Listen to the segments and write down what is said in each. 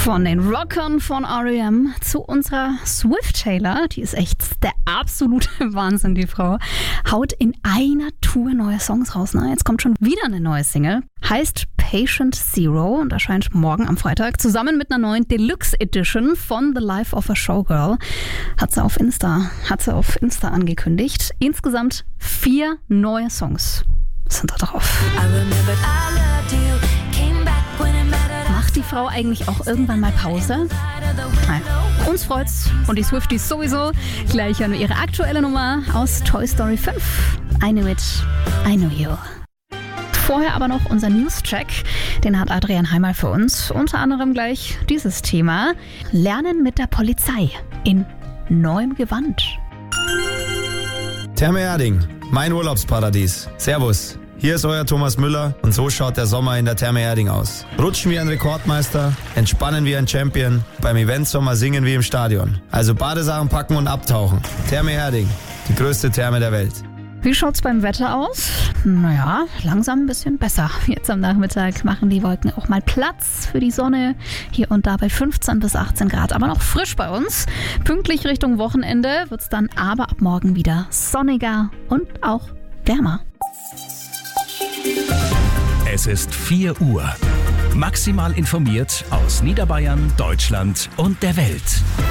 Von den Rockern von R.E.M. zu unserer Swift Taylor, die ist echt der absolute Wahnsinn, die Frau. Haut in einer Tour neue Songs raus. Ne? Jetzt kommt schon wieder eine neue Single. Heißt Patient Zero und erscheint morgen am Freitag zusammen mit einer neuen Deluxe Edition von The Life of a Showgirl. Hat sie auf Insta angekündigt. Insgesamt 4 neue Songs sind da drauf. Macht die Frau eigentlich auch irgendwann mal Pause? Nein. Uns freut's und die Swifties sowieso. Gleich hören wir ihre aktuelle Nummer aus Toy Story 5. I Knew It, I Knew You. Vorher aber noch unser News-Check. Den hat Adrian Heimal für uns. Unter anderem gleich dieses Thema. Lernen mit der Polizei in neuem Gewand. Therme Erding, mein Urlaubsparadies. Servus. Hier ist euer Thomas Müller und so schaut der Sommer in der Therme Erding aus. Rutschen wie ein Rekordmeister, entspannen wie ein Champion, beim Eventsommer singen wie im Stadion. Also Badesachen packen und abtauchen. Therme Erding, die größte Therme der Welt. Wie schaut's beim Wetter aus? Naja, langsam ein bisschen besser. Jetzt am Nachmittag machen die Wolken auch mal Platz für die Sonne. Hier und da bei 15 bis 18 Grad, aber noch frisch bei uns. Pünktlich Richtung Wochenende wird's dann aber ab morgen wieder sonniger und auch wärmer. Es ist 4 Uhr. Maximal informiert aus Niederbayern, Deutschland und der Welt.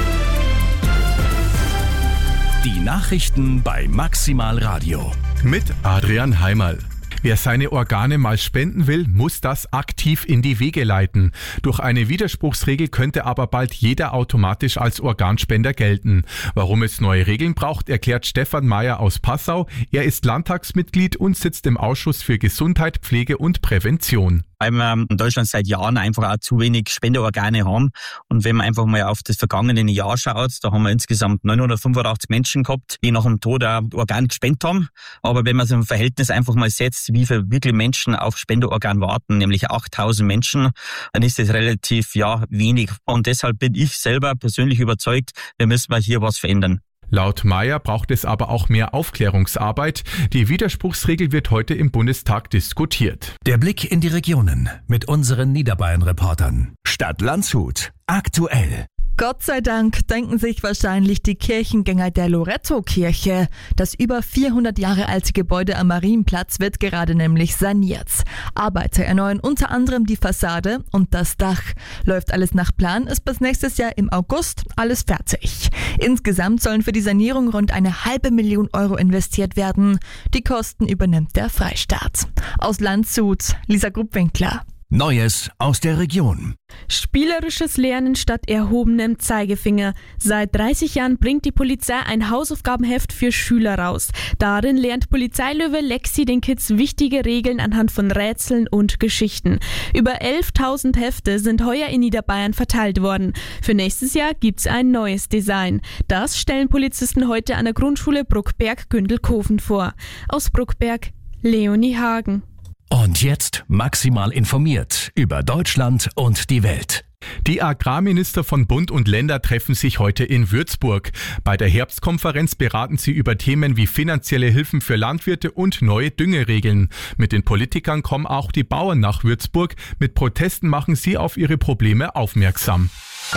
Die Nachrichten bei Maximal Radio. Mit Adrian Heimal. Wer seine Organe mal spenden will, muss das aktiv in die Wege leiten. Durch eine Widerspruchsregel könnte aber bald jeder automatisch als Organspender gelten. Warum es neue Regeln braucht, erklärt Stefan Mayer aus Passau. Er ist Landtagsmitglied und sitzt im Ausschuss für Gesundheit, Pflege und Prävention. Weil wir in Deutschland seit Jahren einfach auch zu wenig Spenderorgane haben. Und wenn man einfach mal auf das vergangene Jahr schaut, da haben wir insgesamt 985 Menschen gehabt, die nach dem Tod ein Organ gespendet haben. Aber wenn man so ein Verhältnis einfach mal setzt, wie viele wirklich Menschen auf Spenderorgan warten, nämlich 8000 Menschen, dann ist das relativ wenig. Und deshalb bin ich selber persönlich überzeugt, wir müssen mal hier was verändern. Laut Mayer braucht es aber auch mehr Aufklärungsarbeit. Die Widerspruchsregel wird heute im Bundestag diskutiert. Der Blick in die Regionen mit unseren Niederbayern-Reportern. Stadt Landshut. Aktuell. Gott sei Dank denken sich wahrscheinlich die Kirchengänger der Loretto-Kirche. Das über 400 Jahre alte Gebäude am Marienplatz wird gerade nämlich saniert. Arbeiter erneuern unter anderem die Fassade und das Dach. Läuft alles nach Plan, ist bis nächstes Jahr im August alles fertig. Insgesamt sollen für die Sanierung rund 500.000 Euro investiert werden. Die Kosten übernimmt der Freistaat. Aus Landshut, Lisa Gruppwinkler. Neues aus der Region. Spielerisches Lernen statt erhobenem Zeigefinger. Seit 30 Jahren bringt die Polizei ein Hausaufgabenheft für Schüler raus. Darin lernt Polizeilöwe Lexi den Kids wichtige Regeln anhand von Rätseln und Geschichten. Über 11.000 Hefte sind heuer in Niederbayern verteilt worden. Für nächstes Jahr gibt's ein neues Design. Das stellen Polizisten heute an der Grundschule Bruckberg-Gündelkofen vor. Aus Bruckberg, Leonie Hagen. Und jetzt maximal informiert über Deutschland und die Welt. Die Agrarminister von Bund und Länder treffen sich heute in Würzburg. Bei der Herbstkonferenz beraten sie über Themen wie finanzielle Hilfen für Landwirte und neue Düngeregeln. Mit den Politikern kommen auch die Bauern nach Würzburg. Mit Protesten machen sie auf ihre Probleme aufmerksam.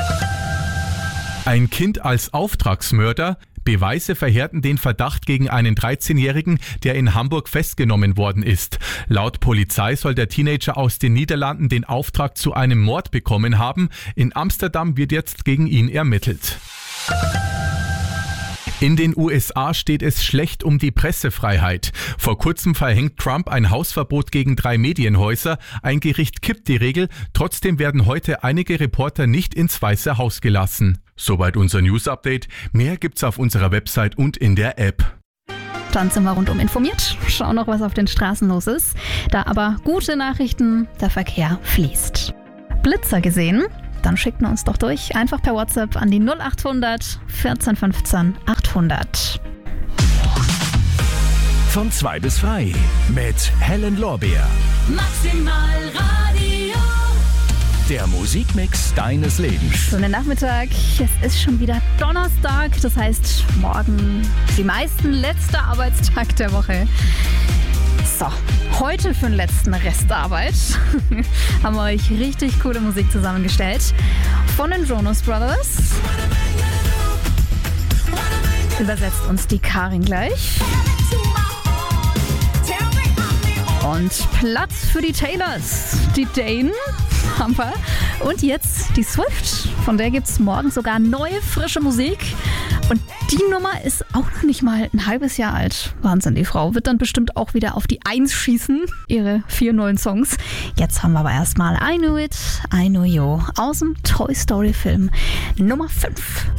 Ein Kind als Auftragsmörder? Beweise verhärten den Verdacht gegen einen 13-Jährigen, der in Hamburg festgenommen worden ist. Laut Polizei soll der Teenager aus den Niederlanden den Auftrag zu einem Mord bekommen haben. In Amsterdam wird jetzt gegen ihn ermittelt. In den USA steht es schlecht um die Pressefreiheit. Vor kurzem verhängt Trump ein Hausverbot gegen 3 Medienhäuser. Ein Gericht kippt die Regel. Trotzdem werden heute einige Reporter nicht ins Weiße Haus gelassen. Soweit unser News-Update. Mehr gibt's auf unserer Website und in der App. Dann sind wir rundum informiert. Schauen noch, was auf den Straßen los ist. Da aber gute Nachrichten, der Verkehr fließt. Blitzer gesehen? Dann schickt uns doch durch. Einfach per WhatsApp an die 0800 14 15 800. Von 2 bis frei mit Helen Lorbeer. Maximal Radio. Der Musikmix deines Lebens. Schönen Nachmittag. Es ist schon wieder Donnerstag. Das heißt, morgen die meisten letzter Arbeitstag der Woche. So, heute für den letzten Restarbeit haben wir euch richtig coole Musik zusammengestellt. Von den Jonas Brothers. Übersetzt uns die Karin gleich. Und Platz für die Taylors. Die Dane haben wir. Und jetzt die Swift. Von der gibt es morgen sogar neue, frische Musik. Und die Nummer ist auch noch nicht mal ein halbes Jahr alt. Wahnsinn, die Frau wird dann bestimmt auch wieder auf die 1 schießen. Ihre 4 neuen Songs. Jetzt haben wir aber erstmal I Knew It, I Know You aus dem Toy Story Film Nummer 5.